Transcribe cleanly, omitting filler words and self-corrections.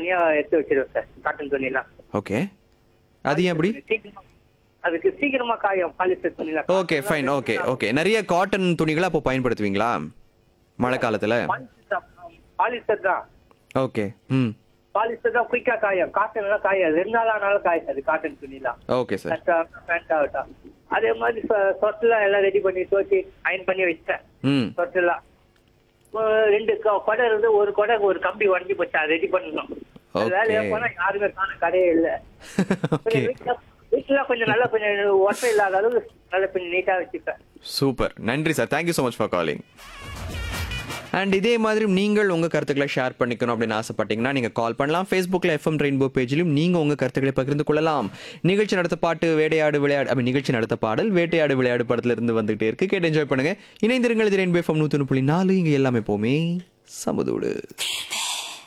தனியா எடுத்து வச்சிருவேன் சார் காட்டன் துணிலாம். ஓகே. அது ஏன் அப்படி? அதுக்கு சீக்கிரமா காயும் polyester துணிலாம். Okay fine. Okay okay. நிறைய காட்டன் துணிகளை அப்போ பயன்படுத்துவீங்களா மழை காலத்துல? பாலிஸ்டர் தான். ஓகே. ம். பாலிஸ்டர் தான் குயிக்கா காயும். காட்டன் எல்லாம் காயாது, 2 நாள் ஆனாலும் காயாது காட்டன் துணிலாம். Okay sir. பேண்ட் ஆகட்டும். அதே மாதிரி சொட்டெல்லாம் எல்லாம் ரெடி பண்ணி துவச்சி அயன் பண்ணி வச்சிட்டேன். ம். சொட்டெல்லாம் 2 கொடை இருந்து, ஒரு கொடை ஒரு கம்பி உடஞ்சி போச்சு, அதை ரெடி பண்ணணும். வேலையா போனா யாருமே காண கடையே இல்ல. வீட்டுல கொஞ்சம் நல்லா கொஞ்சம் ஒட்டை இல்லாத அளவுக்கு நல்லா கொஞ்சம் நீட்டா வச்சுப்பேன். சூப்பர். நன்றி sir. Thank you so much for calling. And இதே மாதிரி நீங்கள் உங்கள் கருத்துக்களை ஷேர் பண்ணிக்கணும் அப்படின்னு ஆசைப்பட்டீங்கன்னா நீங்கள் கால் பண்ணலாம். ஃபேஸ்புக்கில் எஃப்எம் ரெயின்போ பேஜிலும் நீங்கள் உங்கள் கருத்துக்களை பகிர்ந்து கொள்ளலாம். நிகழ்ச்சி நடத்த பாட்டு வேட்டையாடு விளையாடு நிகழ்ச்சி நடத்த பாடல் வேட்டையாடு விளையாடு படத்திலிருந்து வந்துகிட்டே இருக்கு. கேட்டு என்ஜாய் பண்ணுங்க. இணைந்திருங்கள். இது ரெயின்போ எஃப்எம் 101.4. இங்கே எல்லாமே போமே சமதோடு.